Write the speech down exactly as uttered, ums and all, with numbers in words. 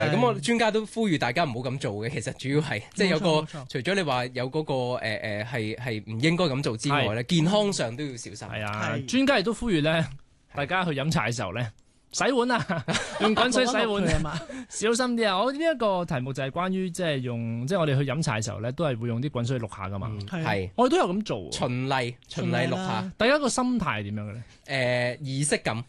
咁我專家都呼籲大家唔好咁做嘅，其實主要係即係有個冇錯冇錯除咗你話有嗰、個誒誒係係唔應該咁做之外咧，健康上都要小心。 係啊， 係專家亦都呼籲咧，大家去飲茶嘅時候咧，洗碗啊，用滾水洗碗啊嘛， 小心啲啊！我呢一個題目就係關於即係用，即係我哋去飲茶嘅時候咧，都係會用啲滾水去渌下噶嘛。 嗯係係我哋都有咁做喎。 循例循例錄下啦大家個心態係點樣嘅咧？ 誒儀式感。